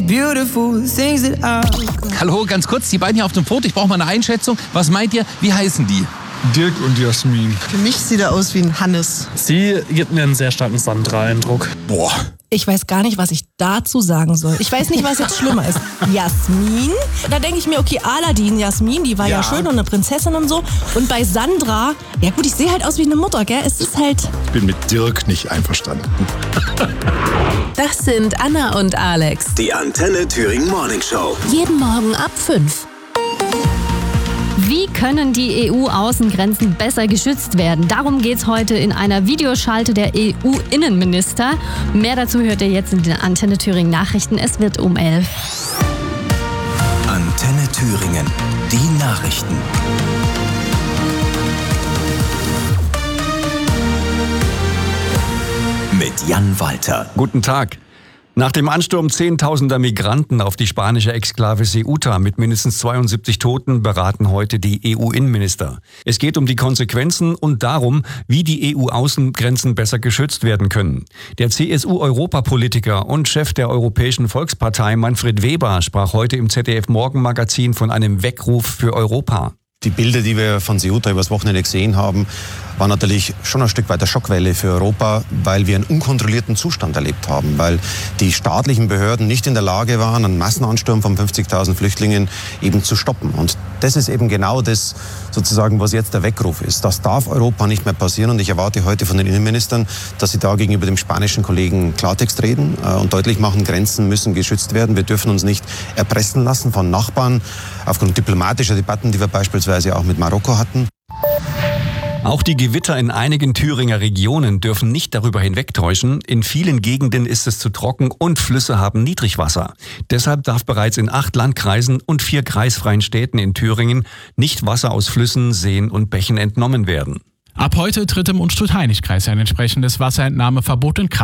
beautiful things that are. Hallo, ganz kurz, die beiden hier auf dem Foto, ich brauche mal eine Einschätzung. Was meint ihr, wie heißen die? Dirk und Jasmin. Für mich sieht er aus wie ein Hannes. Sie gibt mir einen sehr starken Sandra-Eindruck. Boah. Ich weiß gar nicht, was ich dazu sagen soll. Ich weiß nicht, was jetzt schlimmer ist. Jasmin, da denke ich mir, okay, Aladdin, Jasmin, die war ja schön und eine Prinzessin und so. Und bei Sandra, ja gut, ich sehe halt aus wie eine Mutter, gell? Es ist halt... Ich bin mit Dirk nicht einverstanden. Das sind Anna und Alex. Die Antenne Thüringen Morning Show. Jeden Morgen ab 5. Wie können die EU-Außengrenzen besser geschützt werden? Darum geht's heute in einer Videoschalte der EU-Innenminister. Mehr dazu hört ihr jetzt in den Antenne Thüringen Nachrichten. Es wird um 11. Antenne Thüringen. Die Nachrichten. Mit Jan Walter. Guten Tag. Nach dem Ansturm zehntausender Migranten auf die spanische Exklave Ceuta mit mindestens 72 Toten beraten heute die EU-Innenminister. Es geht um die Konsequenzen und darum, wie die EU-Außengrenzen besser geschützt werden können. Der CSU-Europapolitiker und Chef der Europäischen Volkspartei Manfred Weber sprach heute im ZDF-Morgenmagazin von einem Weckruf für Europa. Die Bilder, die wir von Ceuta übers Wochenende gesehen haben, war natürlich schon ein Stück weit eine Schockwelle für Europa, weil wir einen unkontrollierten Zustand erlebt haben, weil die staatlichen Behörden nicht in der Lage waren, einen Massenansturm von 50.000 Flüchtlingen eben zu stoppen. Und das ist eben genau das, sozusagen, was jetzt der Weckruf ist. Das darf Europa nicht mehr passieren und ich erwarte heute von den Innenministern, dass sie da gegenüber dem spanischen Kollegen Klartext reden und deutlich machen, Grenzen müssen geschützt werden. Wir dürfen uns nicht erpressen lassen von Nachbarn aufgrund diplomatischer Debatten, die wir beispielsweise auch mit Marokko hatten. Auch die Gewitter in einigen Thüringer Regionen dürfen nicht darüber hinwegtäuschen. In vielen Gegenden ist es zu trocken und Flüsse haben Niedrigwasser. Deshalb darf bereits in 8 Landkreisen und 4 kreisfreien Städten in Thüringen nicht Wasser aus Flüssen, Seen und Bächen entnommen werden. Ab heute tritt im Unstrut-Hainich-Kreis ein entsprechendes Wasserentnahmeverbot in Kraft.